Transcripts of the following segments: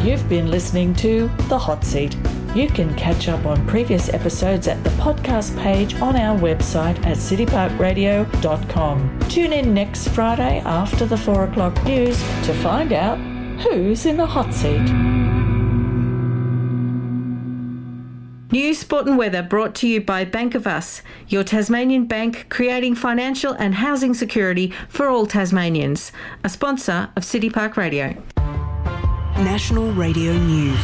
You've been listening to The Hot Seat. You can catch up on previous episodes at the podcast page on our website at cityparkradio.com. Tune in next Friday after the 4 o'clock news to find out who's in the hot seat. News, sport and weather brought to you by Bank of Us, your Tasmanian bank creating financial and housing security for all Tasmanians. A sponsor of City Park Radio. National Radio News.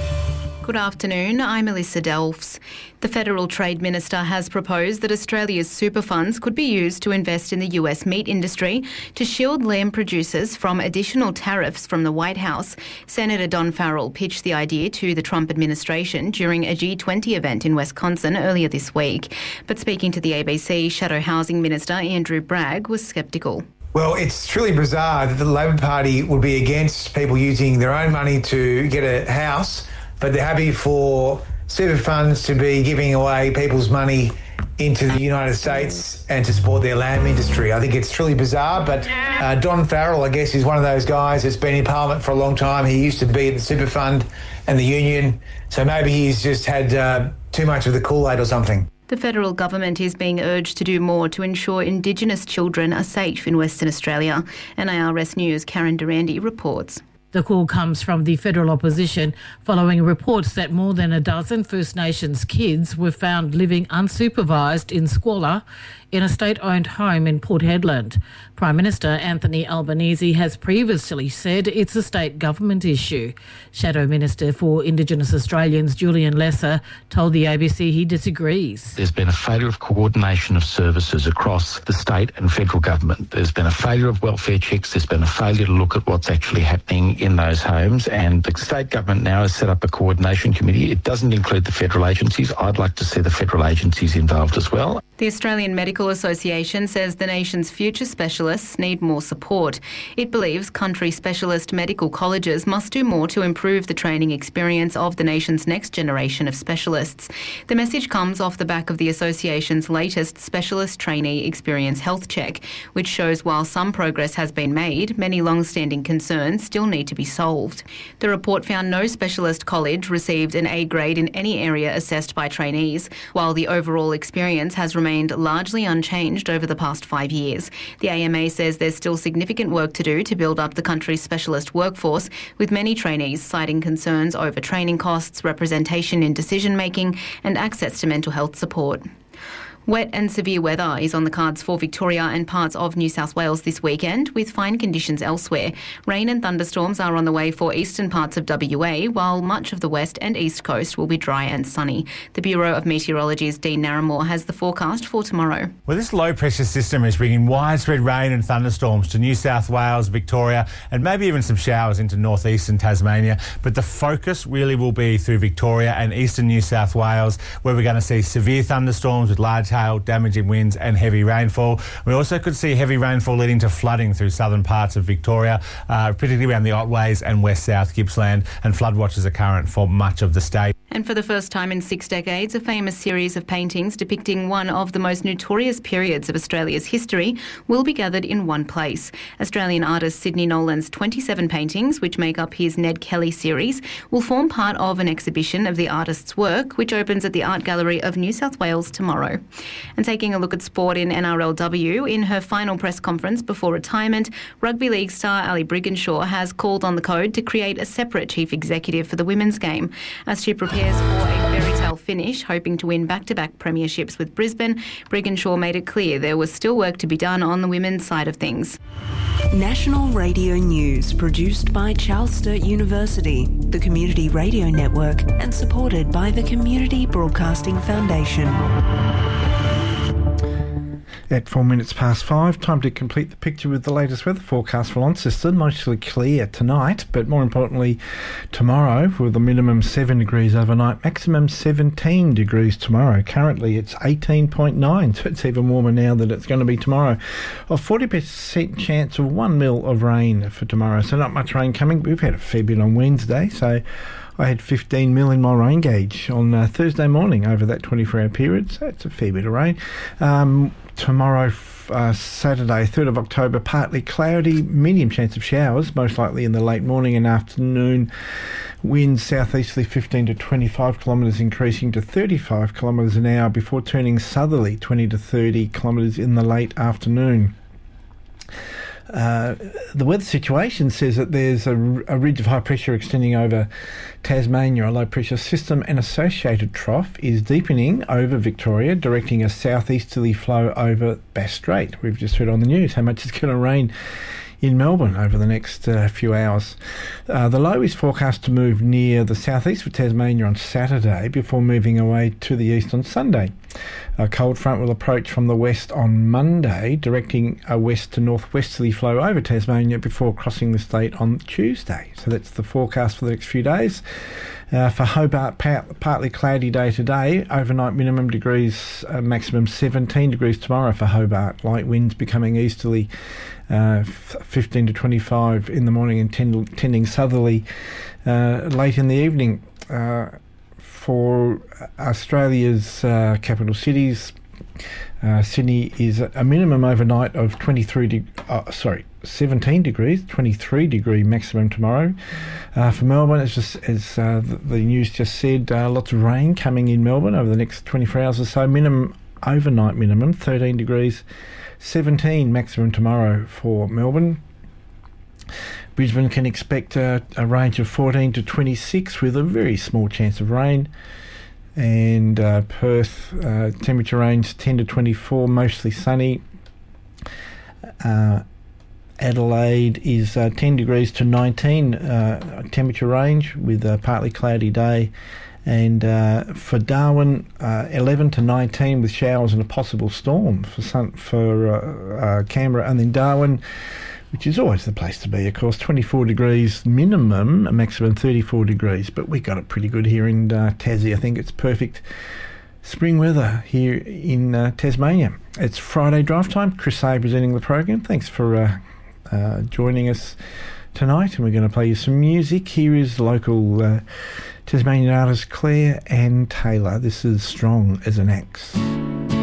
Good afternoon, I'm Alyssa Delfs. The Federal Trade Minister has proposed that Australia's super funds could be used to invest in the US meat industry to shield lamb producers from additional tariffs from the White House. Senator Don Farrell pitched the idea to the Trump administration during a G20 event in Wisconsin earlier this week. But speaking to the ABC, Shadow Housing Minister Andrew Bragg was sceptical. Well, it's truly bizarre that the Labor Party would be against people using their own money to get a house, but they're happy for super funds to be giving away people's money into the United States and to support their lamb industry. I think it's truly bizarre, but Don Farrell, I guess, is one of those guys that's been in Parliament for a long time. He used to be at the super fund and the union, so maybe he's just had too much of the Kool-Aid or something. The federal government is being urged to do more to ensure Indigenous children are safe in Western Australia. NARS News' Karen Durandi reports. The call comes from the federal opposition following reports that more than a dozen First Nations kids were found living unsupervised in squalor in a state-owned home in Port Hedland. Prime Minister Anthony Albanese has previously said it's a state government issue. Shadow Minister for Indigenous Australians Julian Lesser told the ABC he disagrees. There's been a failure of coordination of services across the state and federal government. There's been a failure of welfare checks. There's been a failure to look at what's actually happening in those homes, and the state government now has set up a coordination committee. It doesn't include the federal agencies. I'd like to see the federal agencies involved as well. The Australian Medical Association says the nation's future specialists need more support. It believes country specialist medical colleges must do more to improve the training experience of the nation's next generation of specialists. The message comes off the back of the association's latest Specialist Trainee Experience Health Check, which shows while some progress has been made, many long-standing concerns still need to be solved. The report found no specialist college received an A grade in any area assessed by trainees, while the overall experience has remained largely unchanged over the past 5 years. The AMA says there's still significant work to do to build up the country's specialist workforce, with many trainees citing concerns over training costs, representation in decision-making and access to mental health support. Wet and severe weather is on the cards for Victoria and parts of New South Wales this weekend, with fine conditions elsewhere. Rain and thunderstorms are on the way for eastern parts of WA, while much of the west and east coast will be dry and sunny. The Bureau of Meteorology's Dean Narramore has the forecast for tomorrow. Well, this low-pressure system is bringing widespread rain and thunderstorms to New South Wales, Victoria, and maybe even some showers into northeastern Tasmania. But the focus really will be through Victoria and eastern New South Wales, where we're going to see severe thunderstorms with large hail, damaging winds and heavy rainfall. We also could see heavy rainfall leading to flooding through southern parts of Victoria, particularly around the Otways and west-south Gippsland, and flood watches are current for much of the state. And for the first time in 6 decades, a famous series of paintings depicting one of the most notorious periods of Australia's history will be gathered in one place. Australian artist Sidney Nolan's 27 paintings, which make up his Ned Kelly series, will form part of an exhibition of the artist's work, which opens at the Art Gallery of New South Wales tomorrow. And taking a look at sport in NRLW, in her final press conference before retirement, rugby league star Ali Brigginshaw has called on the code to create a separate chief executive for the women's game. As she prepares for a fairy tale finish, hoping to win back-to-back premierships with Brisbane, Brigginshaw made it clear there was still work to be done on the women's side of things. National Radio News, produced by Charles Sturt University, the Community Radio Network, and supported by the Community Broadcasting Foundation. At 5:04, time to complete the picture with the latest weather forecast for Launceston. Mostly clear tonight, but more importantly tomorrow, with a minimum 7 degrees overnight, maximum 17 degrees tomorrow. Currently it's 18.9, so it's even warmer now than it's going to be tomorrow. A 40% chance of 1 mil of rain for tomorrow, so not much rain coming. We've had a fair bit on Wednesday, so I had 15 mil in my rain gauge on Thursday morning over that 24-hour period, so it's a fair bit of rain. Tomorrow, Saturday, 3rd of October, partly cloudy, medium chance of showers, most likely in the late morning and afternoon. Winds southeasterly 15 to 25 kilometres, increasing to 35 kilometres an hour before turning southerly 20 to 30 kilometres in the late afternoon. The weather situation says that there's a ridge of high pressure extending over Tasmania. A low pressure system and associated trough is deepening over Victoria, directing a southeasterly flow over Bass Strait. We've just heard on the news how much it's going to rain in Melbourne over the next few hours. The low is forecast to move near the southeast of Tasmania on Saturday before moving away to the east on Sunday. A cold front will approach from the west on Monday, directing a west to northwesterly flow over Tasmania before crossing the state on Tuesday. So that's the forecast for the next few days. For Hobart, partly cloudy day today, overnight minimum degrees, maximum 17 degrees tomorrow for Hobart. Light winds becoming easterly 15 to 25 in the morning and tending southerly late in the evening. For Australia's capital cities, Sydney is a minimum overnight of 17 degrees, 23 degree maximum tomorrow. For Melbourne, as the news just said, lots of rain coming in Melbourne over the next 24 hours or so. Overnight minimum 13 degrees, 17 maximum tomorrow for Melbourne. Brisbane can expect a range of 14 to 26 with a very small chance of rain. And Perth, temperature range 10 to 24, mostly sunny. Adelaide is 10 degrees to 19 temperature range with a partly cloudy day. And for Darwin, 11 to 19 with showers and a possible storm for Canberra. And then Darwin, which is always the place to be, of course, 24 degrees minimum, a maximum 34 degrees. But we got it pretty good here in Tassie. I think it's perfect spring weather here in Tasmania. It's Friday Drive Time. Chris Hay presenting the program. Thanks for joining us tonight. And we're going to play you some music. Here is local Tasmanian artist Claire Ann Taylor. This is Strong as an Axe.